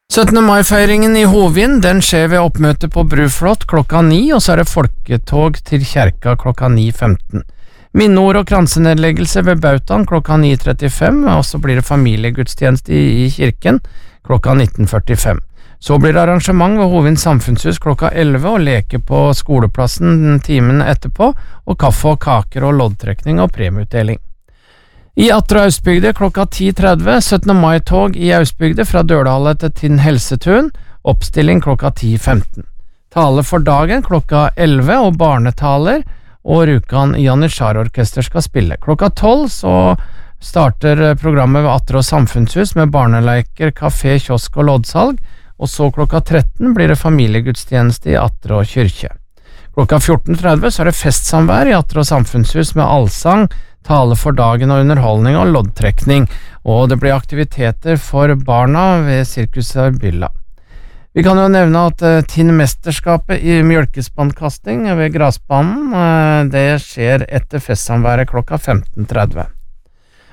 17. mai-feiringen i Hovin, den skjer ved oppmøte på Bruflot klokka 9, og så det folketog til kjerka klokka 9.15. Minneord og kransenedleggelse ved Bautan klokka 9.35, og så blir det familiegudstjeneste i kirken klokka 19.45. Så blir det arrangement ved Hovin samfunnshus klokka 11, og leke på skoleplassen timen etterpå, og kaffe og kaker og loddtrekning og premieutdeling. I Atre og Austbygde klokka 10.30, 17. mai-tog i Austbygde fra Dølhallet til Tinn Helsetun, oppstilling klokka 10.15. Tale for dagen klokka 11 og barnetaler, og Rjukan Janitsjar-orkester skal spille. Klokka 12 så starter programmet ved Atre og samfunnshus med barneleker, kafé, kiosk og loddsalg, og så klokka 13 blir det familiegudstjeneste i Atre og kyrkje. Klokka 14.30 så det festsamvær i Atre og samfunnshus med allsang, tale for dagen og underholdning og loddtrekning, og det blir aktiviteter for barna ved Sirkuset Bylla. Vi kan jo nevne at Tinn-mesterskapet i mjølkespannkasting ved grasbanen, det skjer etter festsamværet klokka 15.30.